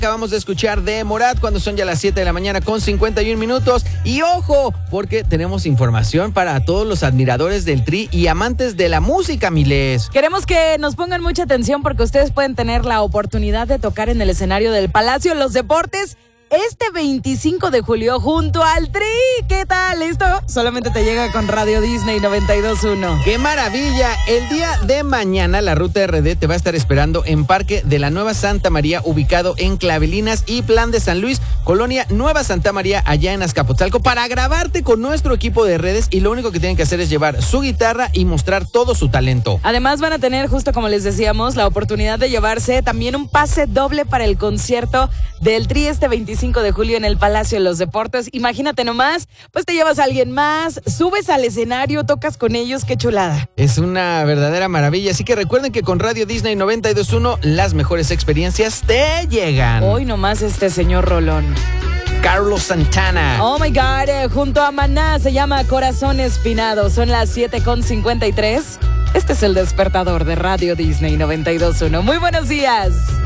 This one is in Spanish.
Acabamos de escuchar de Morat cuando son ya las 7 de la mañana con 51 minutos. Y ojo, porque tenemos información para todos los admiradores del Tri y amantes de la música, Miles. Queremos que nos pongan mucha atención porque ustedes pueden tener la oportunidad de tocar en el escenario del Palacio de los Deportes este 25 de julio junto al Tri. ¿Qué tal? Esto solamente te llega con Radio Disney 92.1. ¡Qué maravilla! El día de mañana la Ruta RD te va a estar esperando en Parque de la Nueva Santa María, ubicado en Clavelinas y Plan de San Luis, Colonia Nueva Santa María, allá en Azcapotzalco, para grabarte con nuestro equipo de redes, y lo único que tienen que hacer es llevar su guitarra y mostrar todo su talento. Además van a tener, justo como les decíamos, la oportunidad de llevarse también un pase doble para el concierto del Tri este 25 de julio en el Palacio de los Deportes. Imagínate nomás, pues te llevas a alguien más, subes al escenario, tocas con ellos, qué chulada. Es una verdadera maravilla, así que recuerden que con Radio Disney 92.1 las mejores experiencias te llegan. Hoy nomás este señor rolón. Carlos Santana. Oh my God, junto a Maná, se llama Corazón Espinado. Son las 7:53. Este es el despertador de Radio Disney 92.1. Muy buenos días.